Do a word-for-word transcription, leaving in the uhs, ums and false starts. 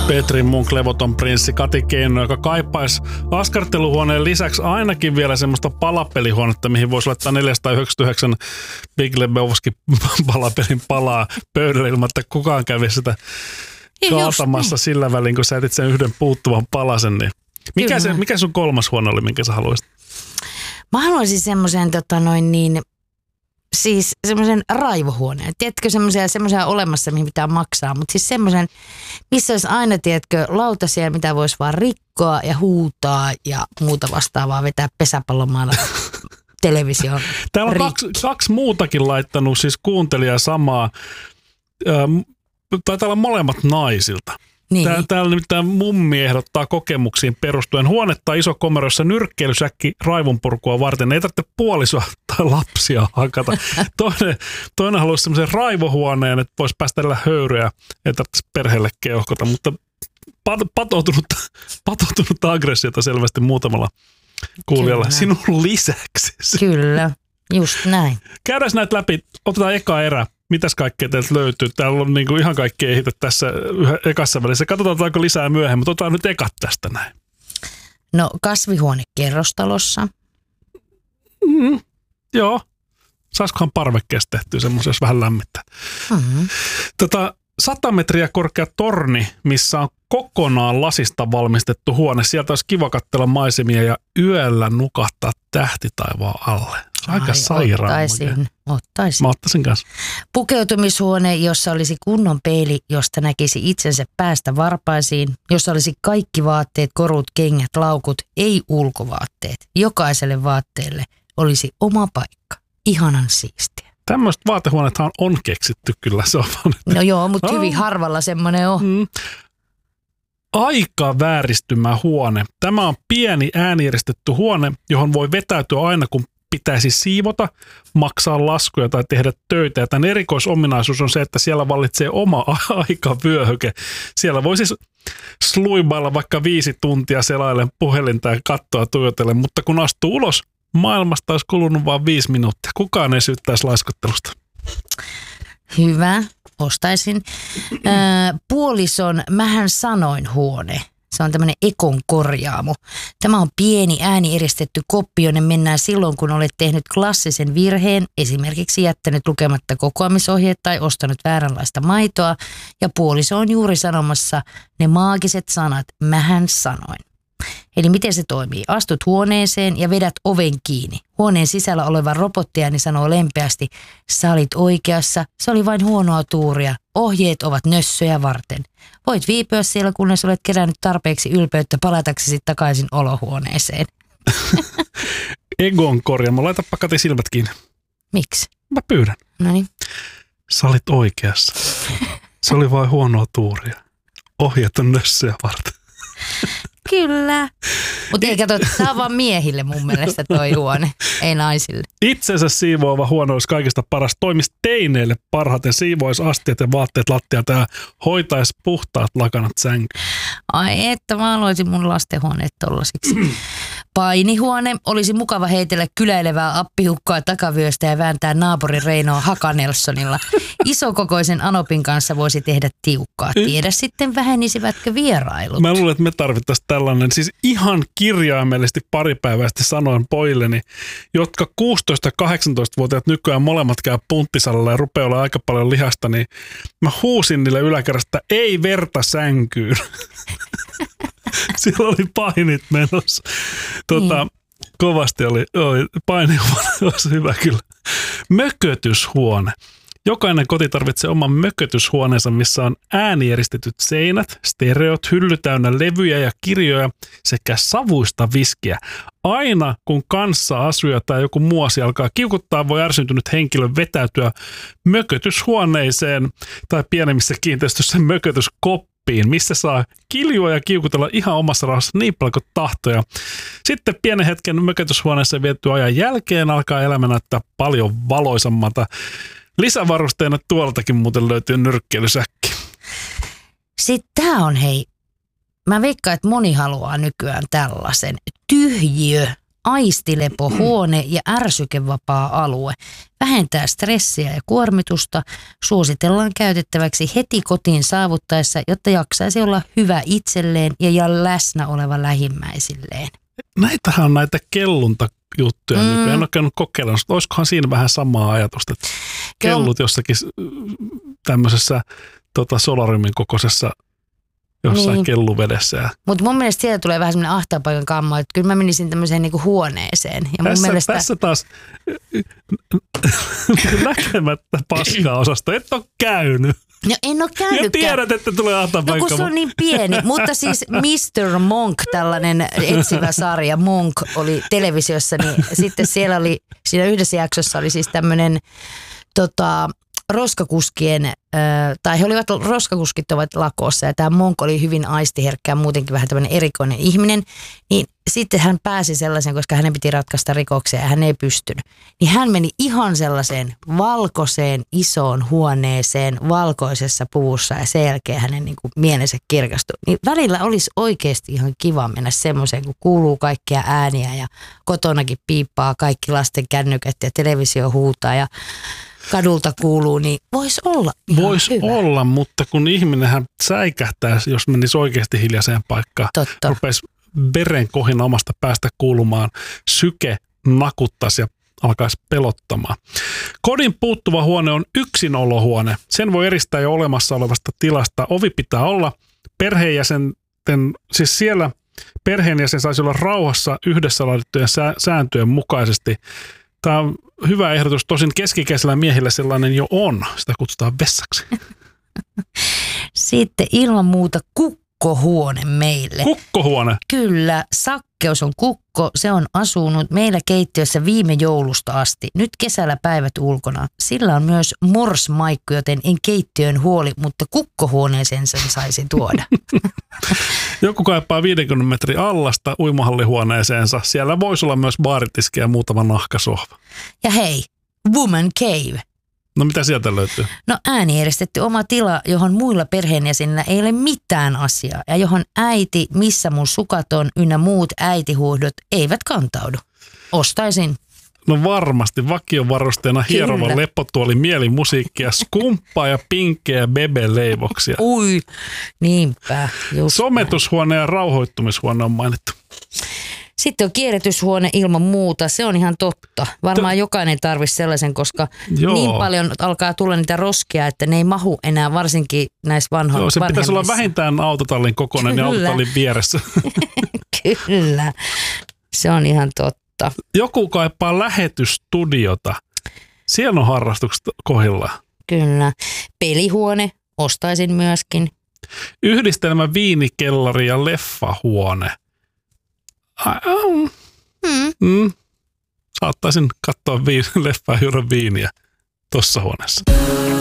Petrin Munk, Levoton prinssi, Kati Keino, joka kaipaisi askarteluhuoneen lisäksi ainakin vielä semmoista palapelihuonetta, mihin voisi laittaa neljäsataayhdeksänkymmentäyhdeksän Big Lebowski palapelin palaa pöydälle ilman, että kukaan kävi sitä kaatamassa niin sillä välin, kun sä etit sen yhden puuttuvan palasen. Niin. Mikä, se, mikä sun kolmas huone oli, minkä sä haluaisit? Mä haluaisin semmoisen tota noin niin... Siis semmoisen raivohuoneen. Tiedätkö, semmoisia, semmoisia olemassa, mihin pitää maksaa, mutta siis semmoisen, missä olisi aina, tiedätkö, lautasia, mitä voisi vaan rikkoa ja huutaa ja muuta vastaavaa, vetää pesäpallomaalla televisioon. Täällä on kaksi, kaksi muutakin laittanut, siis kuuntelijaa samaa. Ähm, taitaa olla molemmat naisilta. Niin. Täällä nimittäin mummi ehdottaa kokemuksiin perustuen huonetta isokomerossa nyrkkeilysäkki raivonpurkua varten. Ei tarvitse puolisoa tai lapsia hakata. Toinen, toinen haluaisi semmoisen raivohuoneen, että voisi päästellä höyryä, ei tarvitse perheelle keuhkota, mutta pat, patoutunut, patoutunut aggressiota selvästi muutamalla kuulijalla. Kyllä. Sinun lisäksi. Kyllä, just näin. Käydään näitä läpi. Otetaan eka erä. Mitäs kaikkea teiltä löytyy? Täällä on niinku ihan kaikkea ehitä tässä ekassa välissä. Katsotaan, otetaanko lisää myöhemmin, mutta otetaan nyt ekat tästä näin. No kasvihuone kerrostalossa. Mm, joo. Saisikohan parvekkeesta tehtyä semmoisen, jos vähän lämmittää. Mm-hmm. Tota, sata metriä korkea torni, missä on kokonaan lasista valmistettu huone. Sieltä olisi kiva katsella maisemia ja yöllä nukahtaa tähtitaivaan alle. Aika Ai, sairaan. Ottaisin, ottaisin. Mä ottaisin kanssa. Pukeutumishuone, jossa olisi kunnon peili, josta näkisi itsensä päästä varpaisiin, jossa olisi kaikki vaatteet, korut, kengät, laukut, ei ulkovaatteet. Jokaiselle vaatteelle olisi oma paikka. Ihanan siistiä. Tämmöiset vaatehuoneethan on keksitty kyllä. Se on vaan, no joo, mutta hyvin harvalla semmoinen on. Mm. Aika vääristymä huone. Tämä on pieni äänieristetty huone, johon voi vetäytyä aina, kun pitäisi siivota, maksaa laskuja tai tehdä töitä. Ja tämän erikoisominaisuus on se, että siellä vallitsee oma aikavyöhyke. Siellä voi siis sluibailla vaikka viisi tuntia selailen puhelinta ja kattoa tuijotellen, mutta kun astuu ulos, maailmasta olisi kulunut vain viisi minuuttia. Kukaan ei syyttäisi laiskottelusta. Hyvä, ostaisin. Öö, puolison Mähän sanoin huone. Se on tämmöinen Ekon korjaamo. Tämä on pieni äänieristetty koppi, jonne mennään silloin, kun olet tehnyt klassisen virheen, esimerkiksi jättänyt lukematta kokoamisohjeet tai ostanut vääränlaista maitoa, ja puoliso on juuri sanomassa ne maagiset sanat, mähän sanoin. Eli miten se toimii? Astut huoneeseen ja vedät oven kiinni. Huoneen sisällä oleva robottiääni sanoo lempeästi, sä olit oikeassa, se oli vain huonoa tuuria. Ohjeet ovat nössöjä varten. Voit viipyä siellä, kunnes olet kerännyt tarpeeksi ylpeyttä palataksesi takaisin olohuoneeseen. Egon korjaamo. Laitapa Kati silmät kiinni. Miksi? Mä pyydän. Noniin. Sä olit oikeassa. Se oli vain huonoa tuuria. Ohjeet on nössöjä varten. Kyllä. Mutta ei kato, tämä on vaan miehille mun mielestä toi huone, ei naisille. Itsensä siivoava huone olisi kaikista paras. Toimisi teineille parhaiten, siivoisi astiat ja vaatteet lattialta ja hoitaisi puhtaat lakanat sänkyyn. Ai että mä aloisin mun lastenhuoneet tollasiksi. Painihuone olisi mukava heitellä kyläilevää appihukkaa takavyöstä ja vääntää naapurin Reinoa Hakanelsonilla. Isokokoisen Anopin kanssa voisi tehdä tiukkaa. Tiedä sitten vähenisivätkö vierailut. Mä luulen, että me tarvittaisiin tällainen. Siis ihan kirjaimellisesti pari päivää sitten sanoin pojilleni, jotka kuusitoista-kahdeksantoista-vuotiaat nykyään molemmat käy punttisalilla ja rupeaa olla aika paljon lihasta, niin mä huusin niille yläkerrasta, ei verta sänkyyn. Siellä oli painit menossa. Tuota, niin. Kovasti oli, oli painihuone, olisi hyvä kyllä. Mökötyshuone. Jokainen koti tarvitsee oman mökötyshuoneensa, missä on äänieristetyt seinät, stereot, hylly täynnä levyjä ja kirjoja sekä savuista viskiä. Aina kun kanssa-asuja tai joku muu asia alkaa kiukuttaa, voi ärsyntynyt henkilö vetäytyä mökötyshuoneeseen tai pienemmissä kiinteistöissä mökötyskoppiin, missä saa kiljua ja kiukutella ihan omassa rauhassa niin paljon kuin tahtoja. Sitten pienen hetken mökötyshuoneessa vietty ajan jälkeen alkaa elämä näyttää paljon valoisammalta. Lisävarusteena tuoltakin muuten löytyy nyrkkeilysäkki. Sitten tää on hei, mä veikkaan, että moni haluaa nykyään tällaisen. Tyhjiö, aistilepohuone ja ärsykevapaa alue. Vähentää stressiä ja kuormitusta. Suositellaan käytettäväksi heti kotiin saavuttaessa, jotta jaksaisi olla hyvä itselleen ja läsnä oleva lähimmäisilleen. Näitähän on näitä kelluntajuttuja. Mm. En ole käynyt kokeilla. Olisikohan siinä vähän samaa ajatusta, että kellut jossakin tämmöisessä tota, solariumin kokoisessa jossain niin. kelluvedessä. Mutta mun mielestä siellä tulee vähän semmoinen ahtapaikan kammo, että kyllä mä menisin tämmöiseen niinku huoneeseen. Ja mun tässä, mielestä... tässä taas näkemättä paskaa osasta. Et ole käynyt. No en ole käynytkään. Ja tiedät, että tulee ahtapaikka. No kun se on niin pieni, mutta siis mister Monk, tällainen etsivä sarja, Monk oli televisiossa, niin sitten siellä oli, siinä yhdessä jaksossa oli siis tämmöinen tota, roskakuskien, tai he olivat, roskakuskit ovat lakossa ja tämä Monk oli hyvin aistiherkkä ja muutenkin vähän tämmöinen erikoinen ihminen, niin sitten hän pääsi sellaisen, koska hänen piti ratkaista rikoksia ja hän ei pystynyt. Niin hän meni ihan sellaiseen valkoiseen isoon huoneeseen valkoisessa puvussa ja sen jälkeen hänen niin kuin mielensä kirkastui. Niin välillä olisi oikeasti ihan kiva mennä semmoiseen, kun kuuluu kaikkia ääniä ja kotonakin piippaa kaikki lasten kännykät ja televisio huutaa ja kadulta kuuluu, niin voisi olla ihan Voisi olla, mutta kun ihminenhän säikähtää, jos menisi oikeasti hiljaiseen paikkaan, Totta. rupesi verenkohina omasta päästä kuulumaan, syke nakuttaisi ja alkaisi pelottamaan. Kodin puuttuva huone on yksinolohuone. Sen voi eristää jo olemassa olevasta tilasta. Ovi pitää olla perheenjäsenten, siis siellä perheenjäsen saisi olla rauhassa yhdessä laadittujen sääntöjen mukaisesti. Tämä on hyvä ehdotus. Tosin keskikäisellä miehillä sellainen jo on. Sitä kutsutaan vessaksi. Sitten ilman muuta kukkohuone meille. Kukkohuone? Kyllä. Sakkeus on kukko. Se on asunut meillä keittiössä viime joulusta asti. Nyt kesällä päivät ulkona. Sillä on myös morsmaikku, joten en keittiön huoli, mutta kukkohuoneeseen sen saisi tuoda. Joku kaipaa viidenkymmenen metrin allasta uimahallihuoneeseensa. Siellä voisi olla myös baaritiski ja muutama nahkasohva. Ja hei, woman cave. No mitä sieltä löytyy? No äänieristetty oma tila, johon muilla perheenjäsenillä ei ole mitään asiaa. Ja johon äiti, missä mun sukat on, ynnä muut äitihuuhdot eivät kantaudu. Ostaisin. No varmasti vakiovarusteena hierova leppotuoli, mielimusiikkia, skumppaa ja pinkkejä bebe-leivoksia. Ui, niinpä. Sometushuone ja rauhoittumishuone on mainittu. Sitten on kierrätyshuone ilman muuta. Se on ihan totta. Varmaan T- jokainen tarvitsisi sellaisen, koska Joo. niin paljon alkaa tulla niitä roskia, että ne ei mahu enää varsinkin näissä vanhoissa. Joo, se pitäisi olla vähintään autotallin kokoinen ja autotallin vieressä. Kyllä, se on ihan totta. Joku kaipaa lähetysstudiota. Siellä on harrastukset kohdillaan. Kyllä. Pelihuone ostaisin myöskin. Yhdistelmä viinikellari ja leffahuone. Mm. Mm. Saattaisin katsoa viin, leffaa ja juoda viiniä tuossa huoneessa.